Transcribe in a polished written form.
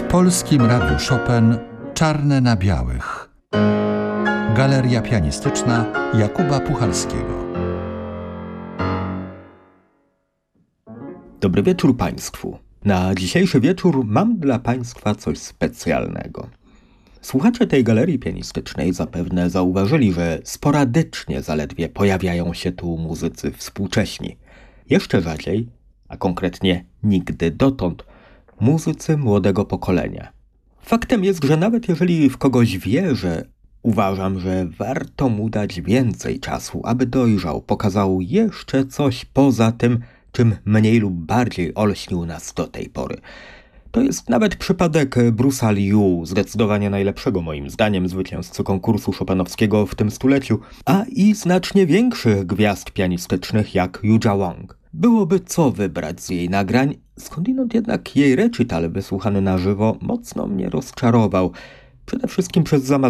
Polskim Radiu Chopin Czarne na białych. Galeria pianistyczna Jakuba Puchalskiego. Dobry wieczór Państwu. Na dzisiejszy wieczór mam dla Państwa coś specjalnego. Słuchacze tej galerii pianistycznej zapewne zauważyli, że sporadycznie zaledwie pojawiają się tu muzycy współcześni. Jeszcze rzadziej, a konkretnie nigdy dotąd, muzycy młodego pokolenia. Faktem jest, że nawet jeżeli w kogoś wierzę, uważam, że warto mu dać więcej czasu, aby dojrzał, pokazał jeszcze coś poza tym, czym mniej lub bardziej olśnił nas do tej pory. To jest nawet przypadek Bruce'a Liu, zdecydowanie najlepszego moim zdaniem zwycięzcy konkursu chopinowskiego w tym stuleciu, a i znacznie większych gwiazd pianistycznych jak Yuja Wang. Byłoby co wybrać z jej nagrań, skądinąd jednak jej recital wysłuchany na żywo mocno mnie rozczarował. Przede wszystkim przez